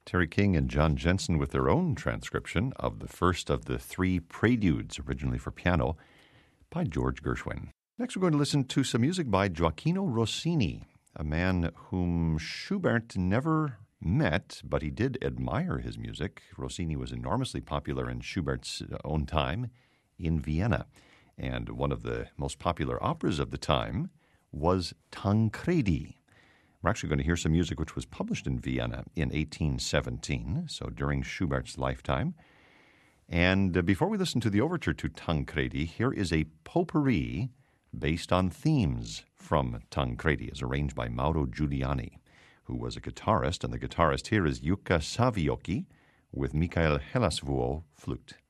Terry King and John Jensen with their own transcription of the first of the three preludes, originally for piano, by George Gershwin. Next, we're going to listen to some music by Gioacchino Rossini, a man whom Schubert never met, but he did admire his music. Rossini was enormously popular in Schubert's own time in Vienna, and one of the most popular operas of the time was Tancredi. We're actually going to hear some music which was published in Vienna in 1817, so during Schubert's lifetime. And before we listen to the overture to Tancredi, here is a potpourri based on themes from Tancredi, as arranged by Mauro Giuliani, who was a guitarist, and the guitarist here is Jukka Saviocki with Mikael Hellasvuo flute.